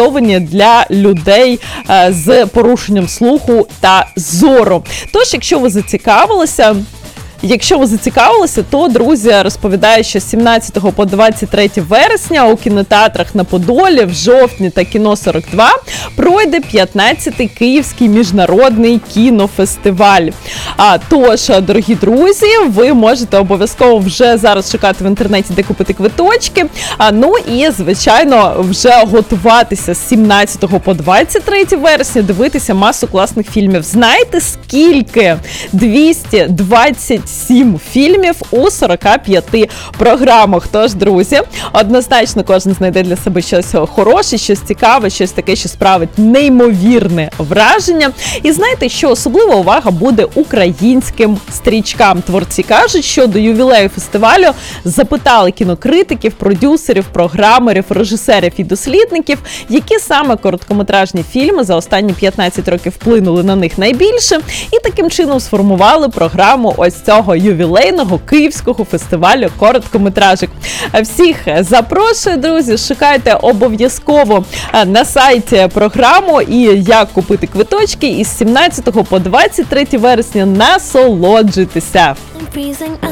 адаптовані для людей з порушенням слуху та зору. Тож, якщо ви зацікавилися, то, друзі, розповідаю, що з 17 по 23 вересня у кінотеатрах на Подолі, в жовтні та Кіно 42 пройде 15-й Київський міжнародний кінофестиваль. Тож, дорогі друзі, ви можете обов'язково вже зараз шукати в інтернеті, де купити квиточки. Ну і, звичайно, вже готуватися з 17 по 23 вересня, дивитися масу класних фільмів. Знаєте, скільки? 227 фільмів у 45 програмах. Тож, друзі, однозначно кожен знайде для себе щось хороше, щось цікаве, щось таке, що справить неймовірне враження. І знаєте, що особлива увага буде українським стрічкам. Творці кажуть, що до ювілею фестивалю запитали кінокритиків, продюсерів, програмерів, режисерів і дослідників, які саме короткометражні фільми за останні 15 років вплинули на них найбільше, і таким чином сформували програму ось цього ювілейного Київського фестивалю короткометражок. Всіх запрошую, друзі, шукайте обов'язково на сайті програму і як купити квиточки. Із 17 по 23 вересня насолоджуйтеся!